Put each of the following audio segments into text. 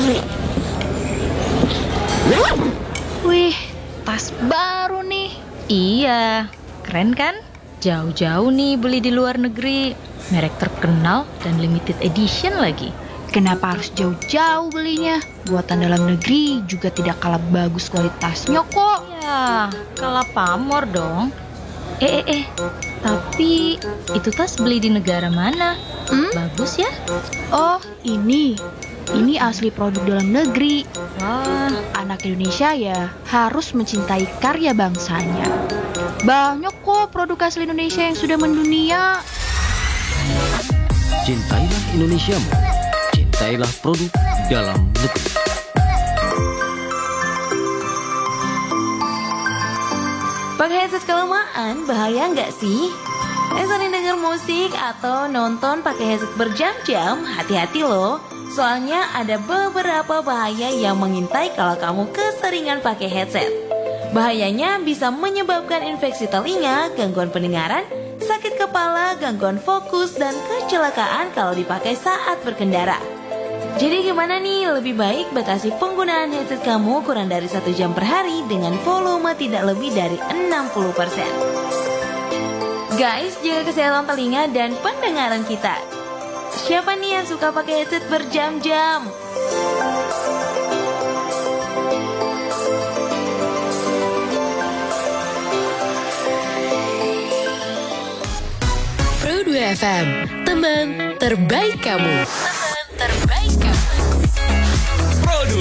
Wih, tas baru nih. Iya, keren kan? Jauh-jauh nih beli di luar negeri. Merek terkenal dan limited edition lagi. Kenapa harus jauh-jauh belinya? Buatan dalam negeri juga tidak kalah bagus kualitasnya kok. Ya, kalah pamor dong. Tapi itu tas beli di negara mana? Bagus ya? Oh, ini asli produk dalam negeri. Wah, Anak Indonesia ya harus mencintai karya bangsanya. Banyak kok produk asli Indonesia yang sudah mendunia. Cintailah Indonesiamu. Cintailah produk dalam negeri. Pakai headset kelamaan bahaya nggak sih? Sering denger musik atau nonton pakai headset berjam-jam, hati-hati loh. Soalnya ada beberapa bahaya yang mengintai kalau kamu keseringan pakai headset. Bahayanya bisa menyebabkan infeksi telinga, gangguan pendengaran, sakit kepala, gangguan fokus, dan kecelakaan kalau dipakai saat berkendara. Jadi gimana nih, lebih baik batasi penggunaan headset kamu kurang dari 1 jam per hari dengan volume tidak lebih dari 60%. Guys, jaga kesehatan telinga dan pendengaran kita. Siapa nih yang suka pakai headset berjam-jam? Pro2 FM, teman terbaik kamu. Teman terbaik kamu. Pro2.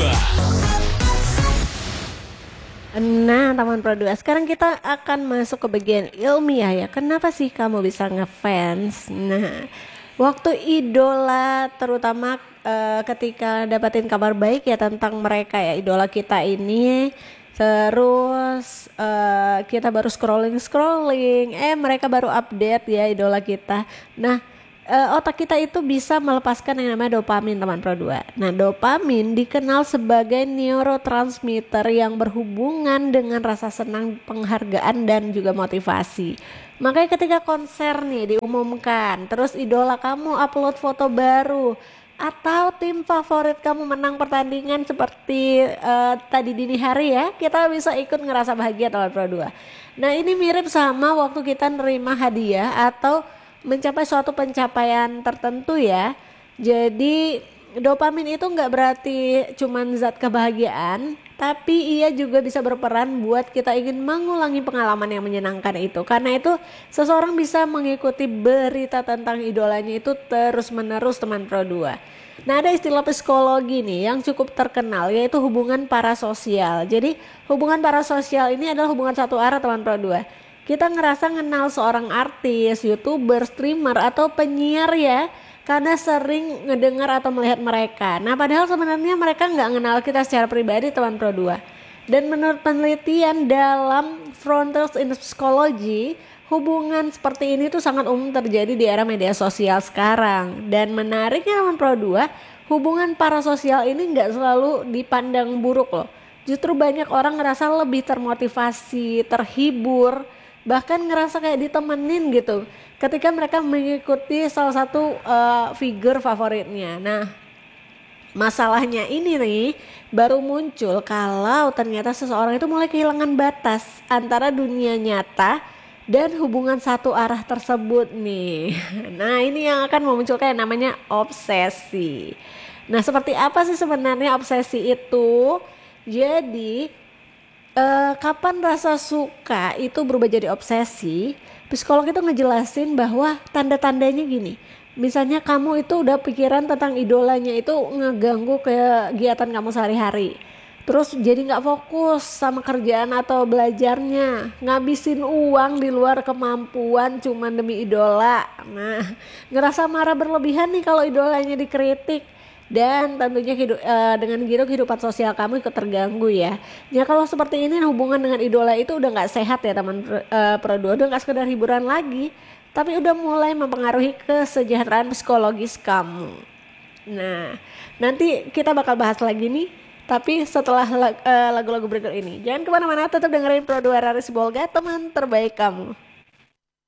Nah, teman Pro2, sekarang kita akan masuk ke bagian ilmiah ya. Kenapa sih kamu bisa ngefans? Nah, waktu idola terutama ketika dapatin kabar baik ya tentang mereka ya, idola kita ini. Terus kita baru scrolling, mereka baru update ya idola kita. Nah, otak kita itu bisa melepaskan yang namanya dopamin, teman Pro2. Nah, dopamin dikenal sebagai neurotransmitter yang berhubungan dengan rasa senang, penghargaan, dan juga motivasi. Makanya ketika konser nih diumumkan, terus idola kamu upload foto baru, atau tim favorit kamu menang pertandingan seperti tadi dini hari ya, kita bisa ikut ngerasa bahagia, teman Pro2. Nah, ini mirip sama waktu kita nerima hadiah atau mencapai suatu pencapaian tertentu ya. Jadi dopamin itu nggak berarti cuman zat kebahagiaan, tapi ia juga bisa berperan buat kita ingin mengulangi pengalaman yang menyenangkan itu. Karena itu seseorang bisa mengikuti berita tentang idolanya itu terus menerus, teman Pro2. Nah, ada istilah psikologi nih yang cukup terkenal, yaitu hubungan parasosial. Jadi hubungan parasosial ini adalah hubungan satu arah, teman Pro2. Kita ngerasa kenal seorang artis, youtuber, streamer, atau penyiar ya, karena sering ngedengar atau melihat mereka. Nah, padahal sebenarnya mereka nggak kenal kita secara pribadi, teman Pro2. Dan menurut penelitian dalam Frontiers in Psychology, hubungan seperti ini tuh sangat umum terjadi di era media sosial sekarang. Dan menariknya, teman Pro2, hubungan parasosial ini nggak selalu dipandang buruk loh. Justru banyak orang ngerasa lebih termotivasi, terhibur, bahkan ngerasa kayak ditemenin gitu ketika mereka mengikuti salah satu figur favoritnya. Nah, masalahnya ini nih baru muncul kalau ternyata seseorang itu mulai kehilangan batas antara dunia nyata dan hubungan satu arah tersebut nih. Nah, ini yang akan memunculkan yang namanya obsesi. Nah, seperti apa sih sebenarnya obsesi itu? Jadi kapan rasa suka itu berubah jadi obsesi? Psikolog itu ngejelasin bahwa tanda-tandanya gini. Misalnya kamu itu udah pikiran tentang idolanya itu ngeganggu kegiatan kamu sehari-hari. Terus jadi gak fokus sama kerjaan atau belajarnya, ngabisin uang di luar kemampuan cuman demi idola. Nah, ngerasa marah berlebihan nih kalau idolanya dikritik. Dan tentunya dengan gitu kehidupan sosial kamu ikut terganggu ya. Ya, kalau seperti ini hubungan dengan idola itu udah gak sehat ya, teman Pro2. Udah gak sekedar hiburan lagi, tapi udah mulai mempengaruhi kesejahteraan psikologis kamu. Nah, nanti kita bakal bahas lagi nih, tapi setelah lagu-lagu berikut ini. Jangan kemana-mana, tetap dengerin Pro2 Rari Sibolga, teman terbaik kamu.